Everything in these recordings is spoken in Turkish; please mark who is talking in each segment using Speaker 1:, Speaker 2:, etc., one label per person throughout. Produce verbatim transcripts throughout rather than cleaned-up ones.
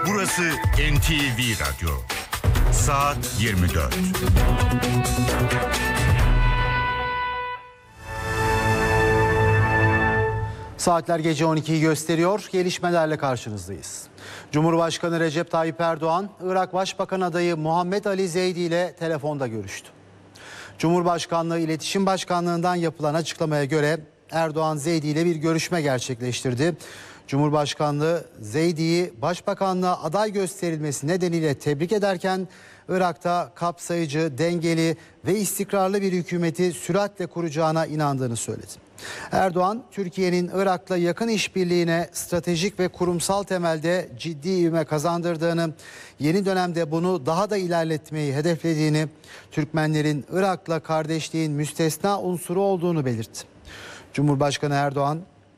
Speaker 1: Burası N T V Radyo. Saat yirmi dört.
Speaker 2: Saatler gece on ikiyi gösteriyor. Gelişmelerle karşınızdayız. Cumhurbaşkanı Recep Tayyip Erdoğan, Irak Başbakan adayı Muhammed Ali Zeydi ile telefonda görüştü. Cumhurbaşkanlığı İletişim Başkanlığı'ndan yapılan açıklamaya göre Erdoğan Zeydi ile bir görüşme gerçekleştirdi. Cumhurbaşkanlığı Zeydi'yi Başbakanlığa aday gösterilmesi nedeniyle tebrik ederken Irak'ta kapsayıcı, dengeli ve istikrarlı bir hükümeti süratle kuracağına inandığını söyledi. Erdoğan, Türkiye'nin Irak'la yakın işbirliğine stratejik ve kurumsal temelde ciddi ivme kazandırdığını, yeni dönemde bunu daha da ilerletmeyi hedeflediğini, Türkmenlerin Irak'la kardeşliğin müstesna unsuru olduğunu belirtti. Cumhurbaşkanı Erdoğan,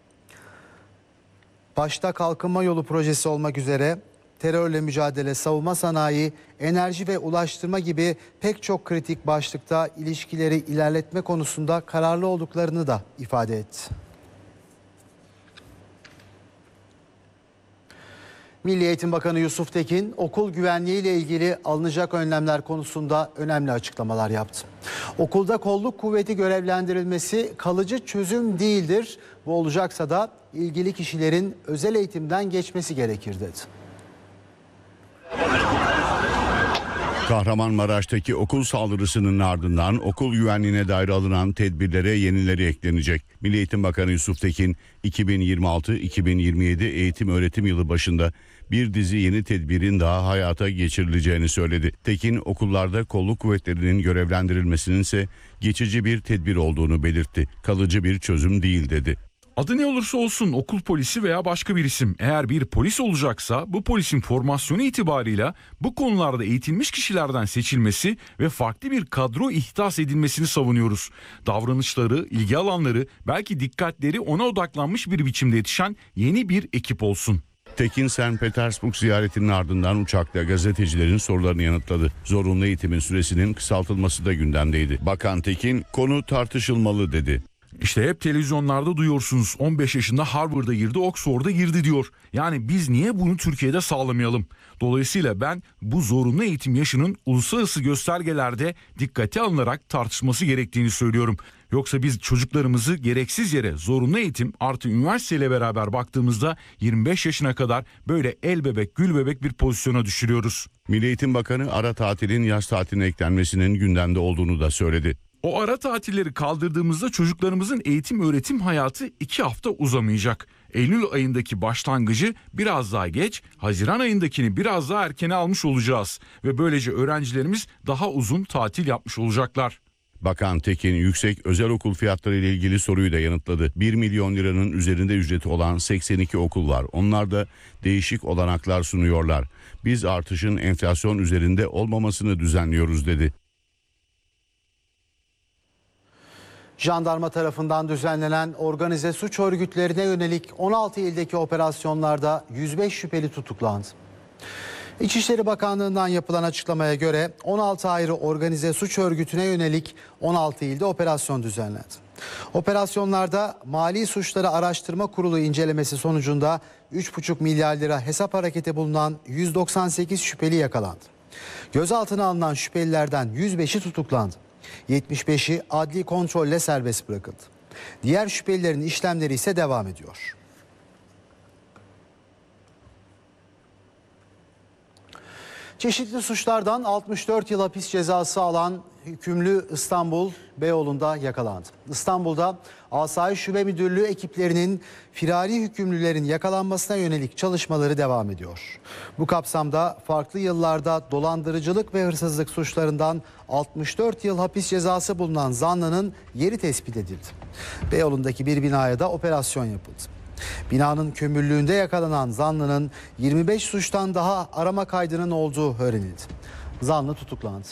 Speaker 2: başta kalkınma yolu projesi olmak üzere terörle mücadele, savunma sanayi, enerji ve ulaştırma gibi pek çok kritik başlıkta ilişkileri ilerletme konusunda kararlı olduklarını da ifade etti. Milli Eğitim Bakanı Yusuf Tekin, okul güvenliği ile ilgili alınacak önlemler konusunda önemli açıklamalar yaptı. Okulda kolluk kuvveti görevlendirilmesi kalıcı çözüm değildir. Bu olacaksa da ilgili kişilerin özel eğitimden geçmesi gerekir dedi.
Speaker 3: Kahramanmaraş'taki okul saldırısının ardından okul güvenliğine dair alınan tedbirlere yenileri eklenecek. Milli Eğitim Bakanı Yusuf Tekin, iki bin yirmi altı iki bin yirmi yedi eğitim öğretim yılı başında bir dizi yeni tedbirin daha hayata geçirileceğini söyledi. Tekin, okullarda kolluk kuvvetlerinin görevlendirilmesinin ise geçici bir tedbir olduğunu belirtti. Kalıcı bir çözüm değil dedi.
Speaker 4: Adı ne olursa olsun okul polisi veya başka bir isim, eğer bir polis olacaksa bu polisin formasyonu itibarıyla bu konularda eğitilmiş kişilerden seçilmesi ve farklı bir kadro ihdas edilmesini savunuyoruz. Davranışları, ilgi alanları, belki dikkatleri ona odaklanmış bir biçimde yetişen yeni bir ekip olsun.
Speaker 3: Tekin, Sankt Petersburg ziyaretinin ardından uçakta gazetecilerin sorularını yanıtladı. Zorunlu eğitimin süresinin kısaltılması da gündemdeydi. Bakan Tekin, konu tartışılmalı dedi.
Speaker 4: İşte hep televizyonlarda duyuyorsunuz, on beş yaşında Harvard'a girdi, Oxford'a girdi diyor. Yani biz niye bunu Türkiye'de sağlamayalım? Dolayısıyla ben bu zorunlu eğitim yaşının uluslararası göstergelerde dikkate alınarak tartışması gerektiğini söylüyorum. Yoksa biz çocuklarımızı gereksiz yere zorunlu eğitim artı üniversiteyle beraber baktığımızda yirmi beş yaşına kadar böyle el bebek gül bebek bir pozisyona düşürüyoruz.
Speaker 3: Milli Eğitim Bakanı ara tatilin yaz tatiline eklenmesinin gündemde olduğunu da söyledi.
Speaker 4: O ara tatilleri kaldırdığımızda çocuklarımızın eğitim öğretim hayatı iki hafta uzamayacak. Eylül ayındaki başlangıcı biraz daha geç, Haziran ayındakini biraz daha erkene almış olacağız. Ve böylece öğrencilerimiz daha uzun tatil yapmış olacaklar.
Speaker 3: Bakan Tekin, yüksek özel okul fiyatları ile ilgili soruyu da yanıtladı. bir milyon liranın üzerinde ücreti olan seksen iki okul var. Onlar da değişik olanaklar sunuyorlar. Biz artışın enflasyon üzerinde olmamasını düzenliyoruz dedi.
Speaker 2: Jandarma tarafından düzenlenen organize suç örgütlerine yönelik on altı ildeki operasyonlarda yüz beş şüpheli tutuklandı. İçişleri Bakanlığı'ndan yapılan açıklamaya göre on altı ayrı organize suç örgütüne yönelik on altı ilde operasyon düzenlendi. Operasyonlarda Mali Suçları Araştırma Kurulu incelemesi sonucunda üç buçuk milyar lira hesap hareketi bulunan yüz doksan sekiz şüpheli yakalandı. Gözaltına alınan şüphelilerden yüz beşi tutuklandı. yetmiş beşi adli kontrolle serbest bırakıldı. Diğer şüphelilerin işlemleri ise devam ediyor. Çeşitli suçlardan altmış dört yıl hapis cezası alan hükümlü İstanbul Beyoğlu'nda yakalandı. İstanbul'da Asayiş Şube Müdürlüğü ekiplerinin firari hükümlülerin yakalanmasına yönelik çalışmaları devam ediyor. Bu kapsamda farklı yıllarda dolandırıcılık ve hırsızlık suçlarından altmış dört yıl hapis cezası bulunan zanlının yeri tespit edildi. Beyoğlu'ndaki bir binaya da operasyon yapıldı. Binanın kömürlüğünde yakalanan zanlının yirmi beş suçtan daha arama kaydının olduğu öğrenildi. Zanlı tutuklandı.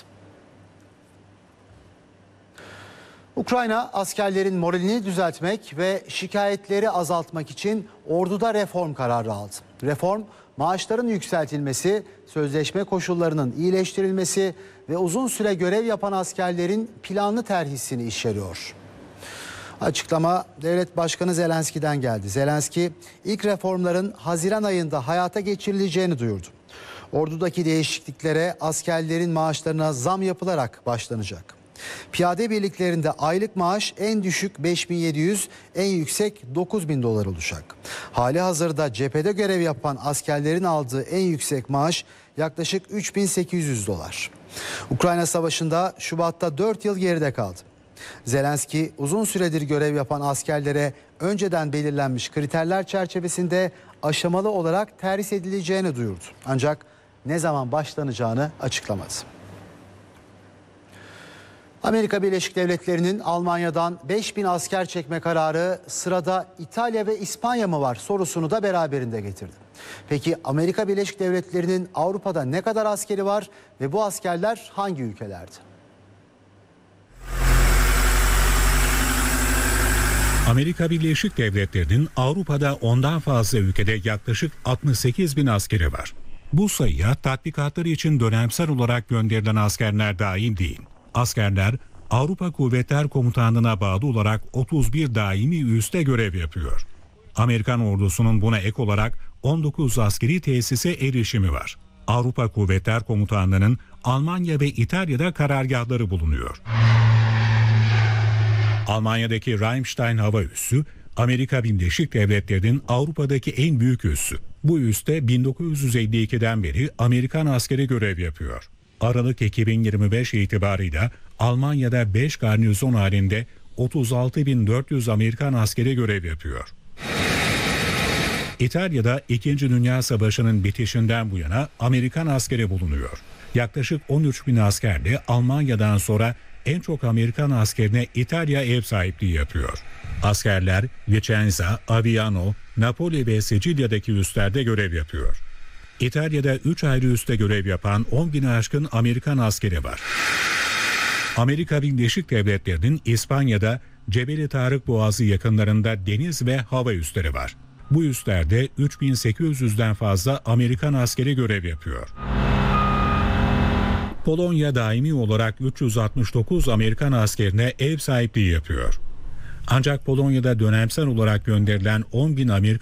Speaker 2: Ukrayna askerlerin moralini düzeltmek ve şikayetleri azaltmak için orduda reform kararı aldı. Reform, maaşların yükseltilmesi, sözleşme koşullarının iyileştirilmesi ve uzun süre görev yapan askerlerin planlı terhisini içeriyor. Açıklama Devlet Başkanı Zelenski'den geldi. Zelenski ilk reformların Haziran ayında hayata geçirileceğini duyurdu. Ordudaki değişikliklere askerlerin maaşlarına zam yapılarak başlanacak. Piyade birliklerinde aylık maaş en düşük beş bin yedi yüz, en yüksek dokuz bin dolar olacak. Hali hazırda cephede görev yapan askerlerin aldığı en yüksek maaş yaklaşık üç bin sekiz yüz dolar. Ukrayna Savaşı'nda Şubat'ta dört yıl geride kaldı. Zelenski uzun süredir görev yapan askerlere önceden belirlenmiş kriterler çerçevesinde aşamalı olarak terhis edileceğini duyurdu. Ancak ne zaman başlanacağını açıklamadı. Amerika Birleşik Devletleri'nin Almanya'dan beş bin asker çekme kararı sırada İtalya ve İspanya mı var sorusunu da beraberinde getirdi. Peki Amerika Birleşik Devletleri'nin Avrupa'da ne kadar askeri var ve bu askerler hangi ülkelerde?
Speaker 5: Amerika Birleşik Devletleri'nin Avrupa'da ondan fazla ülkede yaklaşık altmış sekiz bin askeri var. Bu sayıya tatbikatları için dönemsel olarak gönderilen askerler dahil değil. Askerler Avrupa Kuvvetler Komutanlığı'na bağlı olarak otuz bir daimi üste görev yapıyor. Amerikan ordusunun buna ek olarak on dokuz askeri tesise erişimi var. Avrupa Kuvvetler Komutanlığı'nın Almanya ve İtalya'da karargahları bulunuyor. Almanya'daki Ramstein hava üssü, Amerika Birleşik Devletleri'nin Avrupa'daki en büyük üssü. Bu üste bin dokuz yüz elli ikiden beri Amerikan askeri görev yapıyor. Aralık iki bin yirmi beş itibarıyla Almanya'da beş garnizon halinde otuz altı bin dört yüz Amerikan askeri görev yapıyor. İtalya'da İkinci Dünya Savaşı'nın bitişinden bu yana Amerikan askeri bulunuyor. Yaklaşık on üç bin askerle Almanya'dan sonra en çok Amerikan askerine İtalya ev sahipliği yapıyor. Askerler Vicenza, Aviano, Napoli ve Sicilya'daki üslerde görev yapıyor. İtalya'da üç ayrı üste görev yapan on bini aşkın Amerikan askeri var. Amerika Birleşik Devletleri'nin İspanya'da Cebeli Tarık Boğazı yakınlarında deniz ve hava üsleri var. Bu üslerde üç bin sekiz yüzden fazla Amerikan askeri görev yapıyor. Polonya daimi olarak üç yüz altmış dokuz Amerikan askerine ev sahipliği yapıyor. Ancak Polonya'da dönemsel olarak gönderilen on bin Amerikan